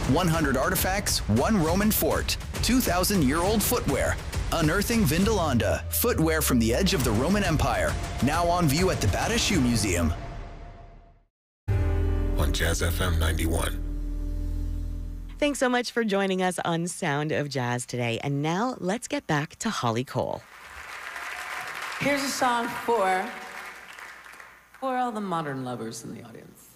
100 artifacts, one Roman fort, 2,000-year-old footwear. Unearthing Vindolanda, footwear from the edge of the Roman Empire. Now on view at the Bata Shoe Museum. On Jazz FM 91. Thanks so much for joining us on Sound of Jazz today. And now let's get back to Holly Cole. Here's a song for all the modern lovers in the audience.